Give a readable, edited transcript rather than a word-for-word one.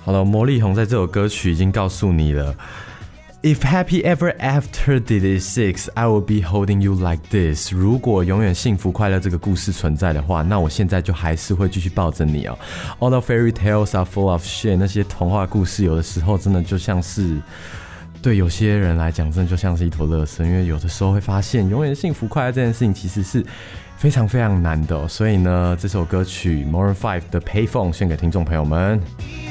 好了，魔力红在这首歌曲已经告诉你了。If happy ever after did it six, I will be holding you like this. 如果永远幸福快乐这个故事存在的话，那我现在就还是会继续抱着你哦。All the fairy tales are full of shit. 那些童话故事有的时候真的就像是，对有些人来讲真的就像是一坨垃圾，因为有的时候会发现永远幸福快乐这件事情其实是非常非常难的哦。所以呢，这首歌曲 Maroon 5的 Payphone 献给听众朋友们。